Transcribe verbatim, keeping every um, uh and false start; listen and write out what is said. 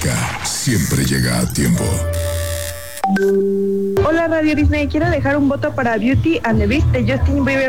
Música siempre llega a tiempo. Hola Radio Disney, quiero dejar un voto para Beauty and the Beast de Justin Bieber